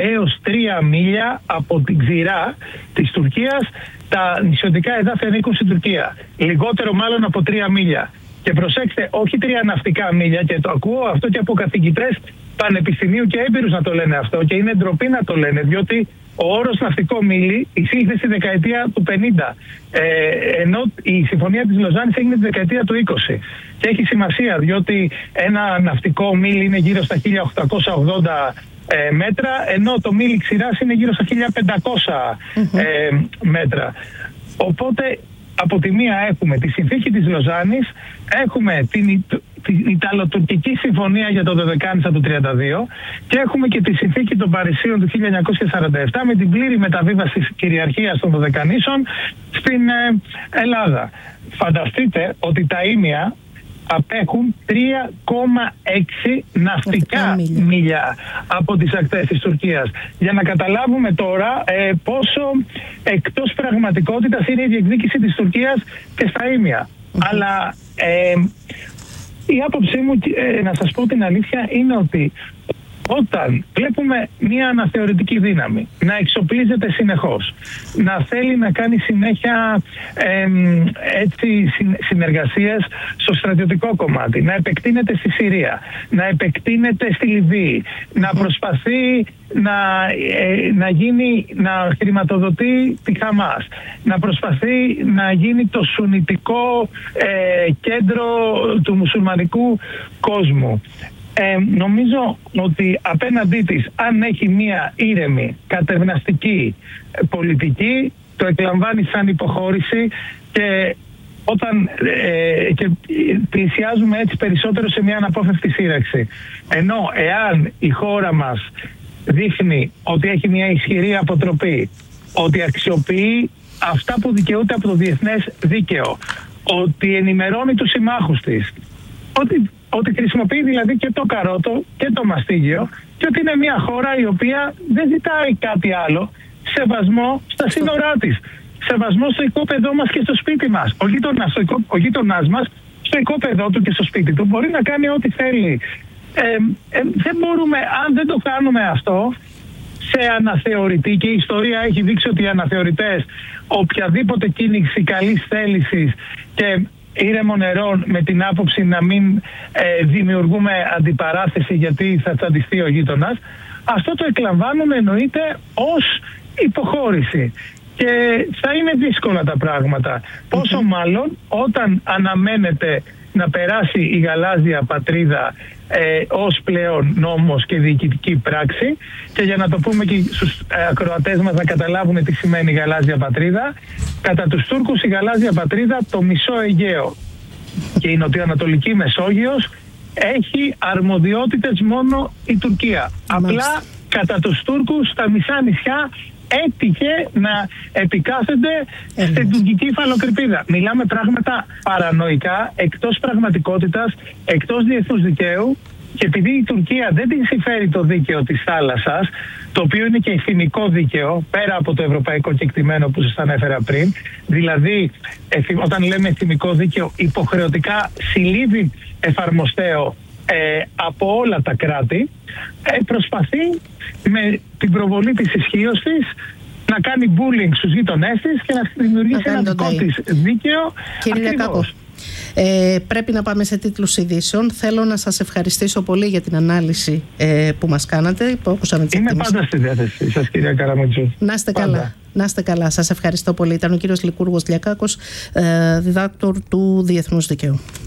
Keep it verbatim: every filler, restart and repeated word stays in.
έως τρία μίλια από την ξηρά της Τουρκίας. Τα νησιωτικά εδάφη ανήκουν στην Τουρκία. Λιγότερο μάλλον από τρία μίλια. Και προσέξτε, όχι τρία ναυτικά μίλια, και το ακούω αυτό και από καθηγητές πανεπιστημίου και έμπειρους να το λένε αυτό, και είναι ντροπή να το λένε, διότι ο όρος ναυτικό μίλι εισήχθη στη δεκαετία του πενήντα, ε, ενώ η Συμφωνία της Λοζάνης έγινε τη δεκαετία του είκοσι. Και έχει σημασία, διότι ένα ναυτικό μίλι είναι γύρω στα χίλια οκτακόσια ογδόντα ε, μέτρα, ενώ το μίλι ξηράς είναι γύρω στα χίλια πεντακόσια mm-hmm. ε, μέτρα. Οπότε από τη μία έχουμε τη συνθήκη της Λοζάνης, έχουμε την, την Ιταλοτουρκική συμφωνία για το Δωδεκάνησα του τριάντα δύο και έχουμε και τη συνθήκη των Παρισίων του χίλια εννιακόσια σαράντα επτά με την πλήρη μεταβίβαση της κυριαρχίας των Δωδεκανήσων στην ε, Ελλάδα. Φανταστείτε ότι τα ήμια απέχουν τρία κόμμα έξι ναυτικά μίλια. μίλια από τις ακτές της Τουρκίας. Για να καταλάβουμε τώρα ε, πόσο εκτός πραγματικότητας είναι η διεκδίκηση της Τουρκίας και στα ήμια. Mm-hmm. Αλλά ε, η άποψή μου, ε, να σας πω την αλήθεια, είναι ότι όταν βλέπουμε μια αναθεωρητική δύναμη να εξοπλίζεται συνεχώς, να θέλει να κάνει συνέχεια ε, έτσι, συνεργασίες στο στρατιωτικό κομμάτι, να επεκτείνεται στη Συρία, να επεκτείνεται στη Λιβύη, να προσπαθεί να, ε, να, γίνει, να χρηματοδοτεί τη Χαμάς, να προσπαθεί να γίνει το σουνιτικό ε, κέντρο του μουσουλμανικού κόσμου. Ε, νομίζω ότι απέναντί της, αν έχει μία ήρεμη, κατευναστική πολιτική, το εκλαμβάνει σαν υποχώρηση και όταν ε, και πλησιάζουμε έτσι περισσότερο σε μια αναπόφευκτη σύραξη. Ενώ εάν η χώρα μας δείχνει ότι έχει μια ισχυρή αποτροπή, ότι αξιοποιεί αυτά που δικαιούται από το διεθνές δίκαιο, ότι ενημερώνει τους συμμάχους της, ότι ότι χρησιμοποιεί δηλαδή και το καρότο και το μαστίγιο, και ότι είναι μια χώρα η οποία δεν ζητάει κάτι άλλο, σεβασμό στα σύνορά της, σεβασμό στο οικόπεδό μας και στο σπίτι μας. Ο γείτονας, ο γείτονάς μας στο οικόπεδό του και στο σπίτι του μπορεί να κάνει ό,τι θέλει. Ε, ε, δεν μπορούμε, αν δεν το κάνουμε αυτό σε αναθεωρητή, και η ιστορία έχει δείξει ότι οι αναθεωρητές οποιαδήποτε κίνηση καλής θέλησης και ήρεμο νερό, με την άποψη να μην ε, δημιουργούμε αντιπαράθεση γιατί θα τσαντιστεί ο γείτονας, αυτό το εκλαμβάνουμε εννοείται ως υποχώρηση. Και θα είναι δύσκολα τα πράγματα. Πόσο μάλλον όταν αναμένεται να περάσει η γαλάζια πατρίδα ε, ως πλέον νόμος και διοικητική πράξη, και για να το πούμε και στους ε, ακροατές μας να καταλάβουν τι σημαίνει η γαλάζια πατρίδα, κατά τους Τούρκους η γαλάζια πατρίδα το μισό Αιγαίο και η νοτιοανατολική Μεσόγειος έχει αρμοδιότητες μόνο η Τουρκία. Μάλιστα. Απλά κατά τους Τούρκους τα μισά νησιά έτυχε να επικάθεται Έλος. στην τουρκική υφαλοκρηπίδα. Μιλάμε πράγματα παρανοϊκά, εκτός πραγματικότητας, εκτός διεθνούς δικαίου, και επειδή η Τουρκία δεν την συμφέρει το δίκαιο της θάλασσας, το οποίο είναι και ηθιμικό δίκαιο, πέρα από το ευρωπαϊκό κεκτημένο που σας ανέφερα πριν, δηλαδή όταν λέμε ηθιμικό δίκαιο, υποχρεωτικά συλλήβει εφαρμοστέο Ε, από όλα τα κράτη, ε, προσπαθεί με την προβολή της ισχύως της να κάνει bullying στους γείτονές της και να δημιουργήσει ένα δικό της δίκαιο. Κύριε Λιακάκο, ε, πρέπει να πάμε σε τίτλους ειδήσεων. Θέλω να σας ευχαριστήσω πολύ για την ανάλυση ε, που μας κάνατε. Που Είμαι πάντα στη διάθεση σας, κυρία Καραμετζού. Να είστε καλά. Να είστε καλά. Σας ευχαριστώ πολύ. Ήταν ο κύριος Λικούργος Λιακάκος, ε, διδάκτορ του Διεθνούς Δικαίου.